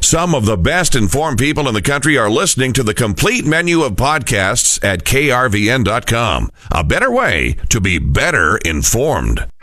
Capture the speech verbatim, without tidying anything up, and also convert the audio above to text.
Some of the best informed people in the country are listening to the complete menu of podcasts at K R V N dot com. A better way to be better informed.